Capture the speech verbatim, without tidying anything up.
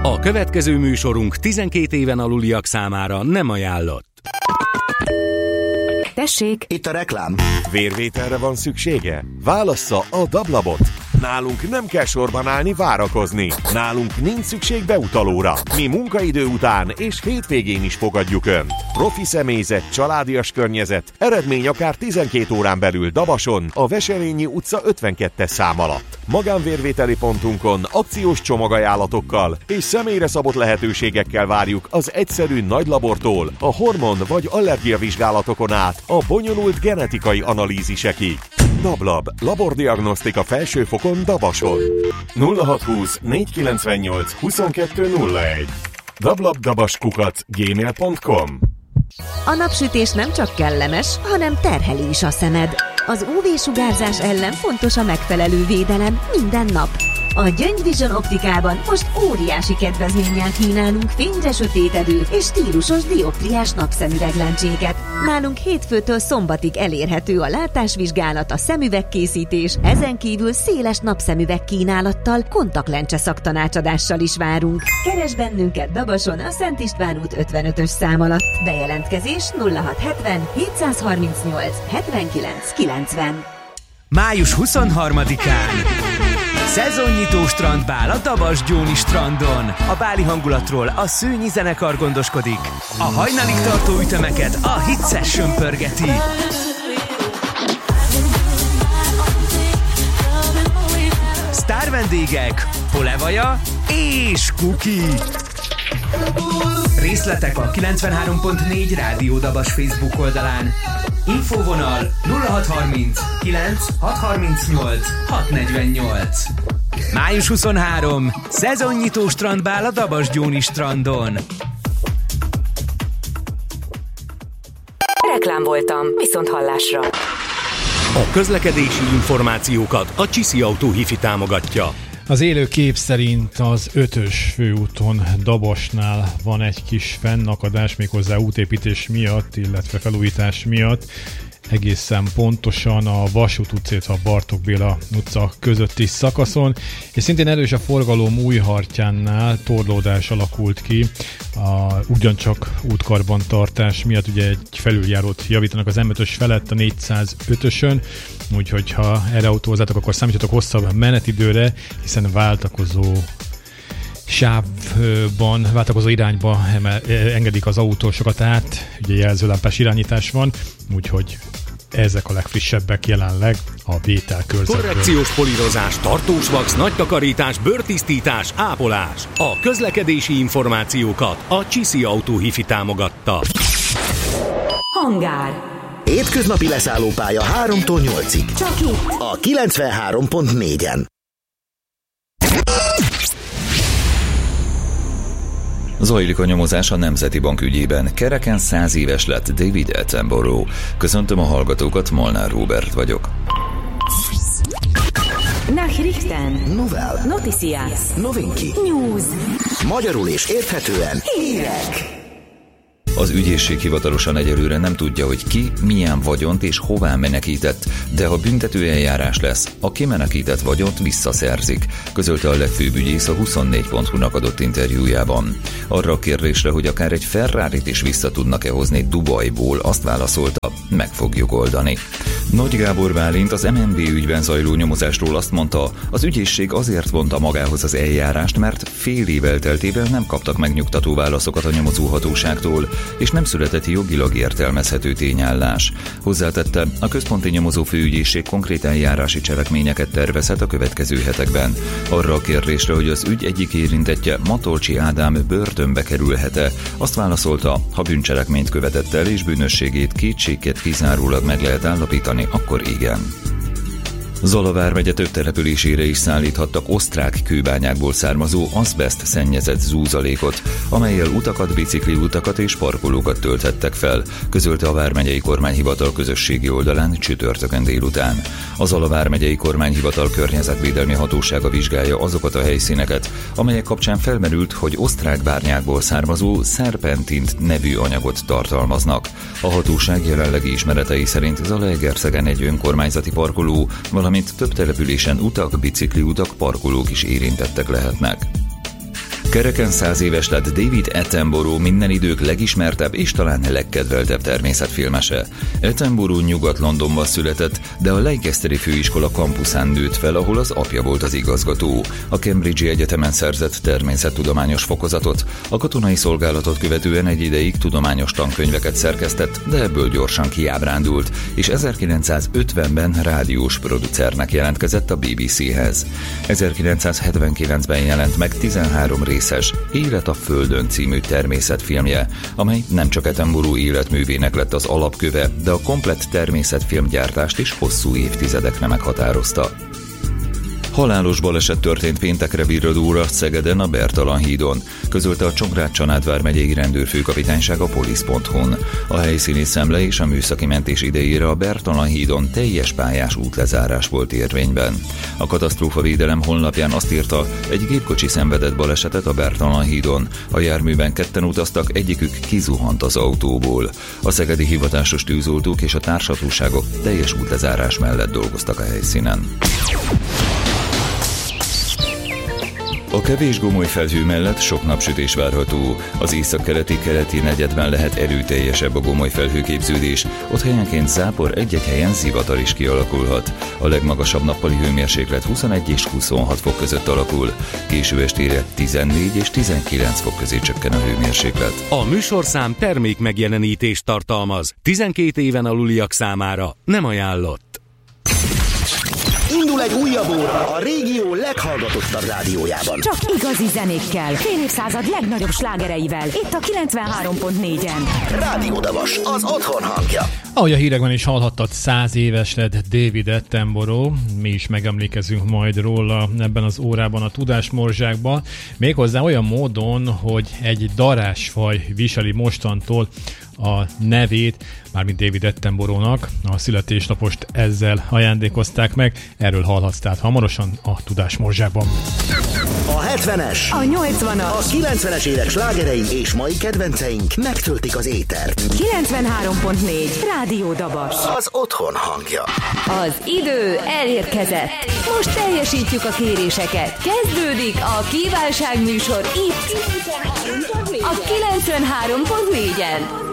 A következő műsorunk tizenkét éven aluliak számára nem ajánlott. Tessék, itt a reklám. Vérvételre van szüksége? Válassza a Dablabot. Nálunk nem kell sorban állni, várakozni. Nálunk nincs szükség beutalóra. Mi munkaidő után és hétvégén is fogadjuk Önt. Profi személyzet, családias környezet, eredmény akár tizenkét órán belül Dabason, a Veselényi utca ötvenkettes szám alatt. Magánvérvételi pontunkon akciós csomagajánlatokkal és személyre szabott lehetőségekkel várjuk az egyszerű nagylabortól a hormon vagy allergiavizsgálatokon át a bonyolult genetikai analízisekig. Dablab, labordiagnosztika felsőfokon Dabason. nulla hatszázhúsz négyszázkilencvennyolc huszonkettő nulla egy dablabdabaskukac gmail pont com. a napsütés nem csak kellemes, hanem terheli is a szemed. Az ú vé-sugárzás ellen fontos a megfelelő védelem minden nap. A Gyöngy Vision optikában most óriási kedvezménnyel kínálunk fényre sötétedő és stílusos dioptriás napszemüveglencséket. Nálunk hétfőtől szombatig elérhető a látásvizsgálat, a szemüvegkészítés, ezen kívül széles napszemüveg kínálattal, kontaktlencse szaktanácsadással is várunk. Keresd bennünket Dabason a Szent István út ötvenötös szám alatt. Bejelentkezés nulla hatszázhetven hétszázharmincnyolc hetvenkilenc kilencven. május huszonharmadikán szezonnyitó strandbál a Dabas-Gyóni strandon. A báli hangulatról a Szőnyi zenekar gondoskodik. A hajnalig tartó ütemeket a Hit Session pörgeti. Sztár vendégek, Polevaja és Kuki. Részletek a kilencvenhárom pont négy Rádió Dabas Facebook oldalán. Infóvonal nulla hatszázharminc kilenc hatszázharmincnyolc hatszáznegyvennyolc. május huszonharmadika. Szezonnyitó strandbál a Dabas-Gyóni strandon. Reklám voltam, viszont hallásra. A közlekedési információkat a Csiszi Autó Hifi támogatja. Az élő kép szerint az ötös főúton Dabasnál van egy kis fennakadás, méghozzá útépítés miatt, illetve felújítás miatt. Egészen pontosan a Vasút utca, a Bartók Béla utca közötti szakaszon, és szintén erős a forgalom Újhartyánnál, torlódás alakult ki, a, ugyancsak útkarbantartás miatt ugye egy felüljárót javítanak az em ötös felett a négyszázötösön, úgyhogy ha erre autózzátok, akkor számítsatok hosszabb menetidőre, hiszen váltakozó sávban, váltakozó irányba emel, engedik az autósokat át, ugye jelzőlámpás irányítás van, úgyhogy ezek a legfrissebbek jelenleg a vételkörzetből. Korrekciós polírozás, tartós vax, nagy takarítás, bőrtisztítás, ápolás. A közlekedési információkat a Csiszi Autó Hifi támogatta. Hangár. Hétköznapi leszállópálya háromtól nyolcig. Csak itt. A kilencvenhárom pont négyen. Zajlik a nyomozás a Nemzeti Bank ügyében. Kereken száz éves lett David Attenborough. Köszöntöm a hallgatókat, Molnár Róbert vagyok. Nachrichten. Novel. Noticias. Novinki. News. Magyarul és érthetően. Hírek. Az ügyészség hivatalosan egyelőre nem tudja, hogy ki, milyen vagyont és hová menekített, de ha büntető eljárás lesz, a kimenekített vagyont visszaszerzik, közölte a legfőbb ügyész a huszonnégy pont hu-nak adott interjújában. Arra a kérdésre, hogy akár egy Ferrarit is vissza tudnak-e hozni Dubajból, azt válaszolta, meg fogjuk oldani. Nagy Gábor Bálint az em en bé ügyben zajló nyomozásról azt mondta, az ügyészség azért vonta magához az eljárást, mert fél év elteltével nem kaptak megnyugtató válaszokat a nyomozóhatóságtól, és nem született jogilag értelmezhető tényállás. Hozzátette, a központi nyomozó főügyészség konkrét eljárási cselekményeket tervezhet a következő hetekben. Arra a kérdésre, hogy az ügy egyik érintettje, Matolcsi Ádám börtönbe kerülhet-e, azt válaszolta, ha bűncselekményt követett el és bűnösségét kétségked kizárólag meg lehet állapítani, akkor igen. Zala vármegye több településére is szállíthattak osztrák kőbányákból származó azbeszt szennyezett zúzalékot, amellyel utakat, bicikliutakat és parkolókat tölthettek fel, közölte a vármegyei kormányhivatal közösségi oldalán csütörtökön délután. A Zala vármegyei kormányhivatal környezetvédelmi hatósága vizsgálja azokat a helyszíneket, amelyek kapcsán felmerült, hogy osztrák bányákból származó szerpentint nevű anyagot tartalmaznak. A hatóság jelenlegi ismeretei szerint Zalaegerszegen egy önkormányzati parkoló, valamint több településen utak, bicikliutak, parkolók is érintettek lehetnek. Kereken száz éves lett David Attenborough, minden idők legismertebb és talán legkedveltebb természetfilmese. Attenborough Nyugat-Londonban született, de a Leicesteri főiskola kampuszán nőtt fel, ahol az apja volt az igazgató. A Cambridge-i Egyetemen szerzett természettudományos fokozatot. A katonai szolgálatot követően egy ideig tudományos tankönyveket szerkesztett, de ebből gyorsan kiábrándult, és ezerkilencszázötvenben rádiós producernek jelentkezett a bé bé céhez. ezerkilencszázhetvenkilencben jelent meg tizenhárom részes Élet a Földön című természetfilmje, amely nem csak Attenborough életművének lett az alapköve, de a komplett természetfilmgyártást is hosszú évtizedekre meghatározta. Halálos baleset történt péntekre virradóra Szegeden a Bertalan hídon, közölte a Csongrád-Csanád vármegyei rendőrfőkapitányság a polisz pont hu-n. A helyszíni szemle és a műszaki mentés idejére a Bertalan hídon teljes pályás útlezárás volt érvényben. A katasztrófavédelem honlapján azt írta, egy gépkocsi szenvedett balesetet a Bertalan hídon. A járműben ketten utaztak, egyikük kizuhant az autóból. A szegedi hivatásos tűzoltók és a társhatóságok teljes útlezárás mellett dolgoztak a helyszínen. A kevés gomoly felhő mellett sok napsütés várható. Az északkeleti keleti negyedben lehet erőteljesebb a gomoly felhőképződés, ott helyenként zápor, egy-egy helyen zivatar is kialakulhat. A legmagasabb nappali hőmérséklet huszonegy és huszonhat fok között alakul. Késő estére tizennégy és tizenkilenc fok közé csökken a hőmérséklet. A műsorszám termék megjelenítést tartalmaz. tizenkét éven aluliak számára nem ajánlott. Indul egy újabb óra a régió leghallgatottabb rádiójában. Csak igazi zenékkel, fél évszázad legnagyobb slágereivel. Itt a kilencvenhárom pont négyen. Rádió Dabas, az otthon hangja. Ahogy a hírekben is hallhattad, száz éves lett David Attenborough. Mi is megemlékezünk majd róla ebben az órában a Tudásmorzsákban. Méghozzá olyan módon, hogy egy darásfaj viseli mostantól a nevét, mármint David Attenboroughnak. A születésnapost ezzel ajándékozták meg. Erről hallhatsz tehát hamarosan a Tudásmorzsákban. A hetvenes, A nyolcvanas, a kilencvenes évek slágerei és mai kedvenceink megtöltik az étert. kilencvenhárom pont négy. Rádió Dabas. Az otthon hangja. Az idő elérkezett. Most teljesítjük a kéréseket. Kezdődik a kívánságműsor itt a kilencvenhárom pont négyen.